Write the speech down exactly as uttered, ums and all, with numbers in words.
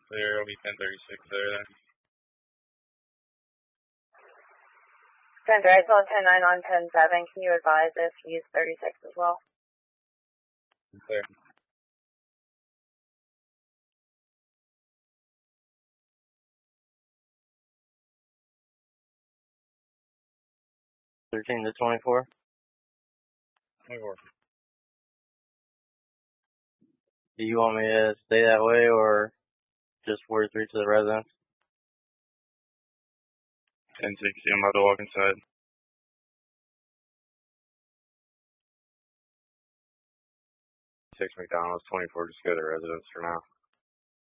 clear. It'll be ten thirty-six there then. ten right, so on ten nine on ten seven. Can you advise if he's thirty-six as well? Clear. thirteen to twenty-four. twenty-four. Do you want me to stay that way or just word three to the residents? ten sixty, I'm about to walk inside. six McDonald's, twenty-four, just go to the residents for now.